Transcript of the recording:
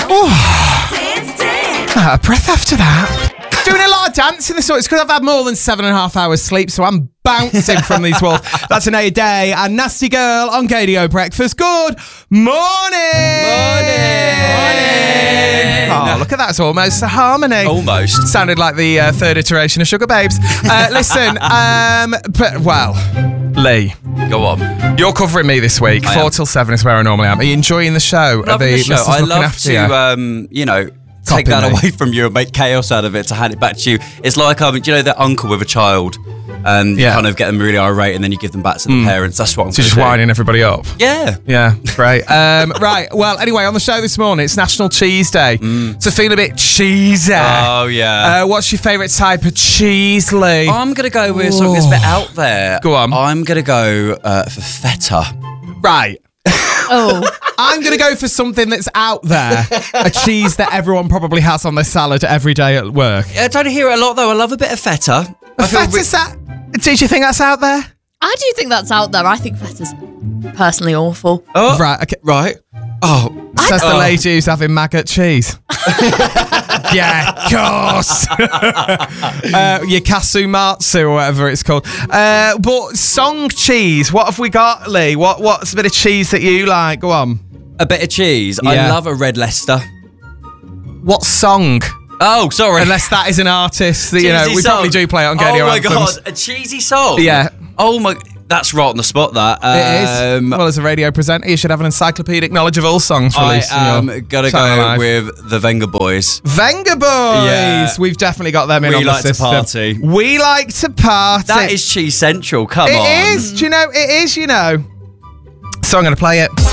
A breath after that. Doing a lot of dancing this morning. It's because I've had more than 7.5 hours sleep, so I'm bouncing from these walls. That's an A day. And Nasty Girl on KDO Breakfast. Good morning. Oh, look at that. It's almost a harmony. Almost. Sounded like the third iteration of Sugar Babes. Listen, Lee. Go on. You're covering me this week. 4 till 7 is where I normally am. Are you enjoying the show? Loving the show. I love to, take Copy that me. away from you and make chaos out of it to hand it back to you. It's like, do you know that uncle with a child and you kind of get them really irate and then you give them back to the parents? That's what I'm So just do. winding everybody up. Yeah. Yeah, great. Right, well, anyway, on the show this morning, it's National Cheese Day. So feel a bit cheesy. Oh, yeah. What's your favourite type of cheese, Lee? I'm going to go with something that's a bit out there. Go on. I'm going to go for feta. Right. Oh. I'm going to go for something that's out there. A cheese that everyone probably has on their salad every day at work. I don't hear it a lot, though. I love a bit of feta. Feta's that... Did you think that's out there? I do think that's out there. I think feta's personally awful. Oh, Right, okay. right. Oh. Says the lady who's having maggot cheese. Yeah, of course. Your Kasumatsu or whatever it's called. But song cheese, what have we got, Lee? What's a bit of cheese that you like? Go on. A bit of cheese. Yeah. I love a red Leicester. What song? Oh, sorry. Unless that is an artist that, Cheesy we song. probably do play it on KDO Oh my Anthems. God, a cheesy song? Yeah. Oh my, that's right on the spot, that. It is. Well, as a radio presenter, you should have an encyclopedic knowledge of all songs I released. am going to go with the Venga Boys. Venga Boys. Yeah. We've definitely got them in We on the like to system. party. We like to party. That is Cheese Central, come on. It is. Do you know, it is, So I'm going to play it.